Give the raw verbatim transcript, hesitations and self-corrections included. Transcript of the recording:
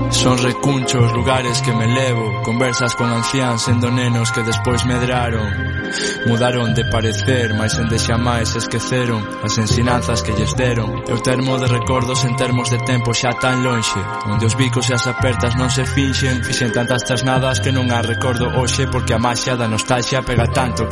Son recunchos, lugares que me levo, conversas con anciáns sendo nenos que despois medraron. Mudaron de parecer, mais en de xamais esqueceron as ensinanzas que lles deron. Eu termo de recordos en termos de tempo xa tan lonxe, onde os bicos e as apertas non se finxen. Fixen tantas trasnadas que non as recordo hoxe, porque a maxia da nostalgia pega tanto